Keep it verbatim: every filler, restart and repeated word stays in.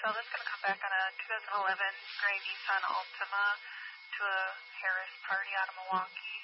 sale. That's going to come back on a two thousand eleven gray Nissan Altima to a Harris party out of Milwaukee.